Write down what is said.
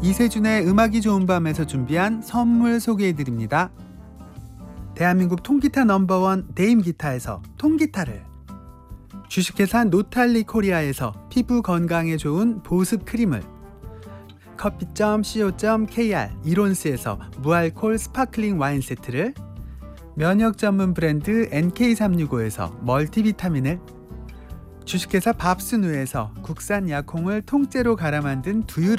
이세준의 음악이 좋은 밤에서 준비한 선물 소개해드립니다. 대한민국 통기타 넘버원 네임기타에서 통기타를, 주식회사 노탈리 코리아에서 피부 건강에 좋은 보습 크림을, 커피.co.kr 이론스에서 무알콜 스파클링 와인 세트를, 면역 전문 브랜드 NK365에서 멀티비타민을, 주식회사 밥순우에서 국산 약콩을 통째로 갈아 만든 두유를